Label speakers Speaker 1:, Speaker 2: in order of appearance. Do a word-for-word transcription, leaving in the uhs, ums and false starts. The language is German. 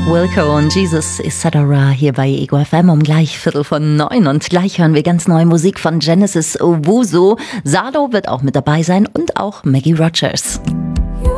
Speaker 1: Wilco und Jesus et cetera hier bei Ego F M um gleich Viertel von neun. Und gleich hören wir ganz neue Musik von Genesis Owusu. Sado wird auch mit dabei sein und auch Maggie Rogers.